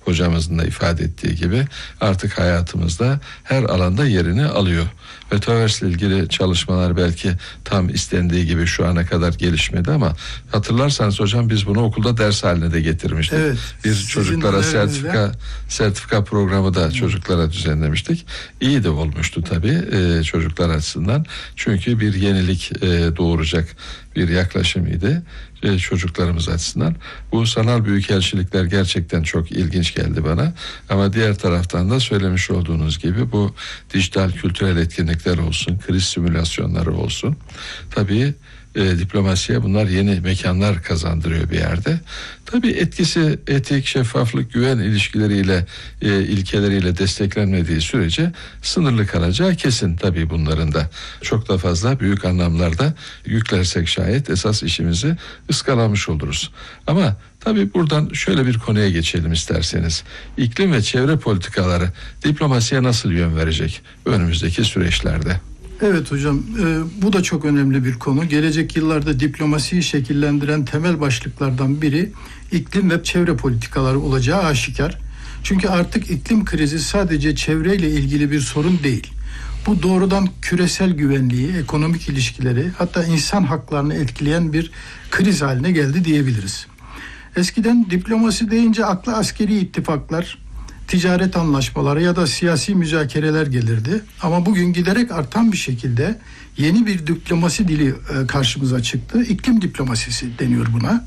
hocamızın da ifade ettiği gibi artık hayatımızda her alanda yerini alıyor. Metaverse ile ilgili çalışmalar belki tam istendiği gibi şu ana kadar gelişmedi ama hatırlarsanız hocam biz bunu okulda ders haline de getirmiştik. Evet, bir çocuklara sertifika programı da çocuklara düzenlemiştik. İyi de olmuştu tabii çocuklar açısından. Çünkü bir yenilik doğuracak bir yaklaşımıydı çocuklarımız açısından. Bu sanal büyükelçilikler gerçekten çok ilginç geldi bana. Ama diğer taraftan da söylemiş olduğunuz gibi bu dijital kültürel etkinlikler olsun, kriz simülasyonları olsun. Tabii diplomasiye bunlar yeni mekanlar kazandırıyor bir yerde. Tabii etkisi etik, şeffaflık, güven ilişkileriyle, ilkeleriyle desteklenmediği sürece sınırlı kalacağı kesin tabii bunların da. Çok da fazla büyük anlamlarda yüklersek şayet esas işimizi ıskalamış oluruz. Ama tabii buradan şöyle bir konuya geçelim isterseniz. İklim ve çevre politikaları diplomasiye nasıl yön verecek önümüzdeki süreçlerde? Evet hocam, bu da çok önemli bir konu. Gelecek yıllarda diplomasiyi şekillendiren temel başlıklardan biri iklim ve çevre politikaları olacağı aşikar. Çünkü artık iklim krizi sadece çevreyle ilgili bir sorun değil. Bu doğrudan küresel güvenliği, ekonomik ilişkileri, hatta insan haklarını etkileyen bir kriz haline geldi diyebiliriz. Eskiden diplomasi deyince akla askeri ittifaklar, ticaret anlaşmaları ya da siyasi müzakereler gelirdi. Ama bugün giderek artan bir şekilde yeni bir diplomasi dili karşımıza çıktı. İklim diplomasisi deniyor buna.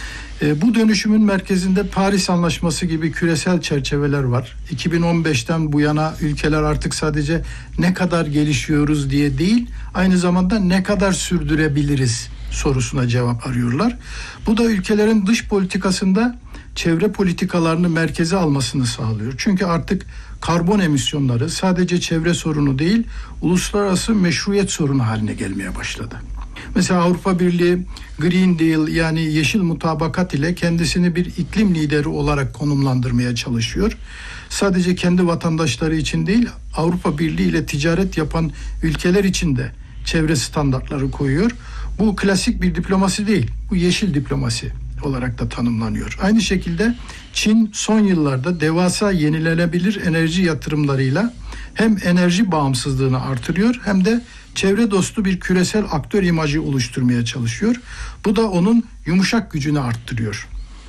Bu dönüşümün merkezinde Paris Anlaşması gibi küresel çerçeveler var. 2015'ten bu yana ülkeler artık sadece ne kadar gelişiyoruz diye değil, aynı zamanda ne kadar sürdürebiliriz sorusuna cevap arıyorlar. Bu da ülkelerin dış politikasında çevre politikalarını merkeze almasını sağlıyor. Çünkü artık karbon emisyonları sadece çevre sorunu değil, uluslararası meşruiyet sorunu haline gelmeye başladı. Mesela Avrupa Birliği Green Deal yani yeşil mutabakat ile kendisini bir iklim lideri olarak konumlandırmaya çalışıyor. Sadece kendi vatandaşları için değil, Avrupa Birliği ile ticaret yapan ülkeler için de çevre standartları koyuyor. Bu klasik bir diplomasi değil, bu yeşil diplomasi olarak da tanımlanıyor. Aynı şekilde Çin son yıllarda devasa yenilenebilir enerji yatırımlarıyla hem enerji bağımsızlığını artırıyor hem de çevre dostu bir küresel aktör imajı oluşturmaya çalışıyor. Bu da onun yumuşak gücünü arttırıyor.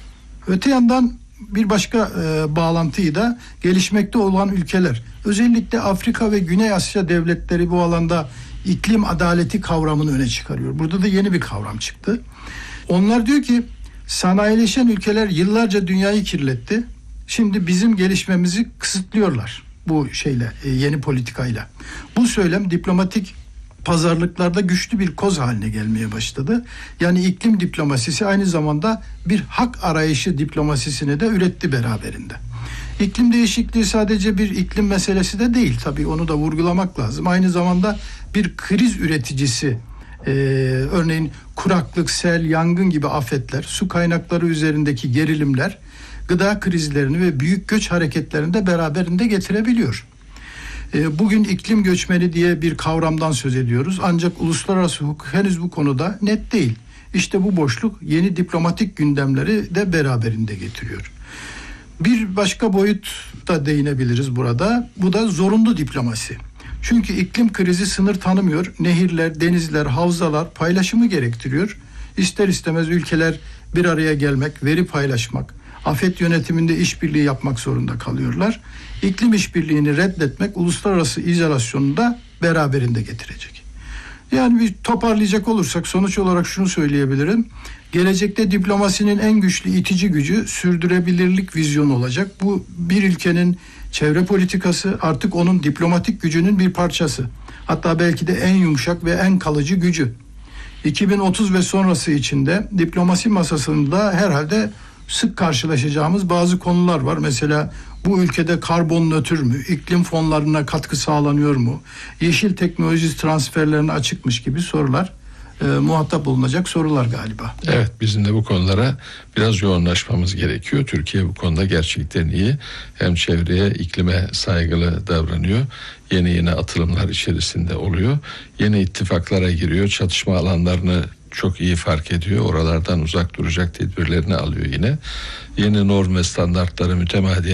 Öte yandan bir başka bağlantıyı da gelişmekte olan ülkeler, özellikle Afrika ve Güney Asya devletleri bu alanda iklim adaleti kavramını öne çıkarıyor. Burada da yeni bir kavram çıktı. Onlar diyor ki sanayileşen ülkeler yıllarca dünyayı kirletti. Şimdi bizim gelişmemizi kısıtlıyorlar bu yeni politikayla. Bu söylem diplomatik pazarlıklarda güçlü bir koz haline gelmeye başladı. Yani iklim diplomasisi aynı zamanda bir hak arayışı diplomasisini de üretti beraberinde. İklim değişikliği sadece bir iklim meselesi de değil. Tabii onu da vurgulamak lazım. Aynı zamanda bir kriz üreticisi. Örneğin kuraklık, sel, yangın gibi afetler, su kaynakları üzerindeki gerilimler, gıda krizlerini ve büyük göç hareketlerini de beraberinde getirebiliyor. Bugün iklim göçmeni diye bir kavramdan söz ediyoruz. Ancak uluslararası hukuk henüz bu konuda net değil. İşte bu boşluk yeni diplomatik gündemleri de beraberinde getiriyor. Bir başka boyut da değinebiliriz burada. Bu da zorunlu diplomasi. Çünkü iklim krizi sınır tanımıyor. Nehirler, denizler, havzalar paylaşımı gerektiriyor. İster istemez ülkeler bir araya gelmek, veri paylaşmak, afet yönetiminde işbirliği yapmak zorunda kalıyorlar. İklim işbirliğini reddetmek uluslararası izolasyonu da beraberinde getirecek. Yani bir toparlayacak olursak sonuç olarak şunu söyleyebilirim. Gelecekte diplomasinin en güçlü itici gücü sürdürülebilirlik vizyonu olacak. Bu bir ülkenin çevre politikası artık onun diplomatik gücünün bir parçası. Hatta belki de en yumuşak ve en kalıcı gücü. 2030 ve sonrası içinde diplomasi masasında herhalde sık karşılaşacağımız bazı konular var. Mesela bu ülkede karbon nötr mü, iklim fonlarına katkı sağlanıyor mu, yeşil teknoloji transferlerine açıkmış gibi sorular muhatap olunacak sorular galiba. Evet, bizim de bu konulara biraz yoğunlaşmamız gerekiyor. Türkiye bu konuda gerçekten iyi. Hem çevreye, iklime saygılı davranıyor. Yeni atılımlar içerisinde oluyor. Yeni ittifaklara giriyor. Çatışma alanlarını çok iyi fark ediyor. Oralardan uzak duracak tedbirlerini alıyor yine. Yeni norm ve standartları mütemadiyen